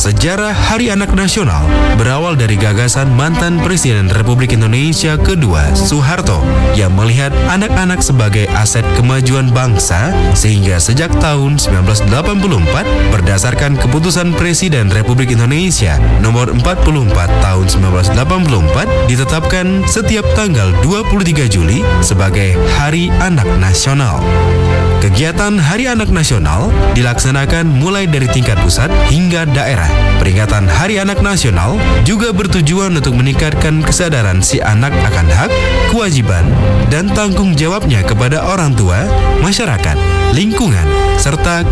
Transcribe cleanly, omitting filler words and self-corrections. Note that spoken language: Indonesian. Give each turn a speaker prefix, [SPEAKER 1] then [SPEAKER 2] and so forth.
[SPEAKER 1] Sejarah Hari Anak Nasional berawal dari gagasan mantan Presiden Republik Indonesia kedua, Soeharto, yang melihat anak-anak sebagai aset kemajuan bangsa, sehingga sejak tahun 1984 berdasarkan keputusan Presiden Republik Indonesia nomor 44 tahun 1984 ditetapkan setiap tanggal 23 Juli sebagai Hari Anak Nasional. Kegiatan Hari Anak Nasional dilaksanakan mulai dari tingkat pusat hingga daerah. Peringatan Hari Anak Nasional juga bertujuan untuk meningkatkan kesadaran si anak akan hak, kewajiban, dan tanggung jawabnya kepada orang tua, masyarakat, lingkungan, serta